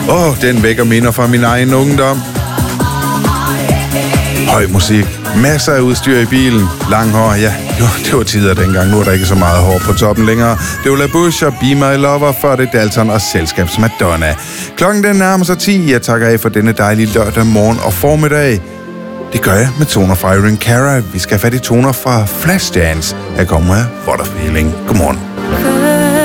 Den vækker minder fra min egen ungdom. Høj musik, masser af udstyr i bilen, lang hår, ja, det var tider dengang, nu er der ikke så meget hår på toppen længere. Det var La Bouche og Be My Lover, før det Dalton og Selskabs Madonna. Klokken den nærmer sig 10, jeg takker af for denne dejlige lørdag morgen og formiddag. Det gør jeg med toner fra Irene Cara. Vi skal have fat i toner fra Flashdance. Her kommer jeg, What a Feeling. Godmorgen.